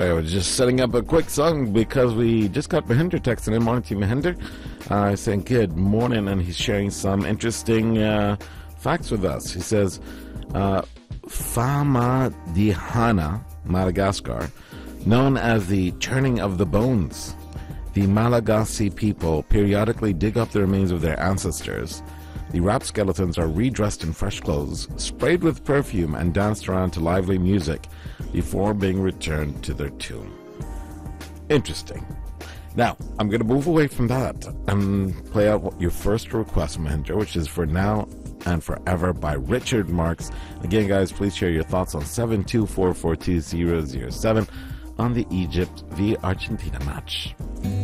Sorry, I was just setting up a quick song because we just got Mahinder texting in. Morning to Mahinder. Saying good morning, and he's sharing some interesting facts with us. He says, Famadihana, Madagascar, known as the turning of the bones. The Malagasy people periodically dig up the remains of their ancestors. The wrapped skeletons are redressed in fresh clothes, sprayed with perfume, and danced around to lively music before being returned to their tomb. Interesting. Now, I'm going to move away from that and play out your first request, Mahinder, which is For Now and Forever by Richard Marx. Again, guys, please share your thoughts on 72442-007 on the Egypt v Argentina match.